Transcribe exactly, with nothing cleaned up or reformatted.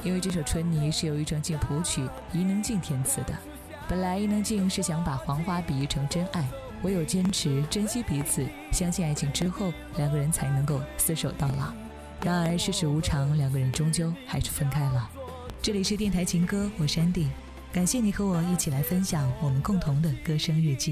因为这首《春泥》是由庾澄庆谱曲，伊能静填词的。本来伊能静是想把黄花比喻成真爱，唯有坚持珍惜彼此，相信爱情之后，两个人才能够厮守到老。然而世事无常，两个人终究还是分开了。这里是电台情歌，我是安迪，感谢你和我一起来分享我们共同的歌声日记。